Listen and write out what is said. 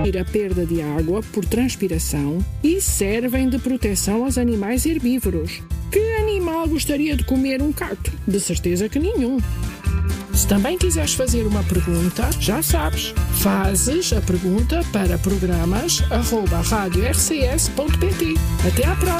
a perda de água por transpiração e servem de proteção aos animais herbívoros. Que animal gostaria de comer um cacto? De certeza que nenhum. Se também quiseres fazer uma pergunta, já sabes, fazes a pergunta para programas@radiorcs.pt. Até à próxima!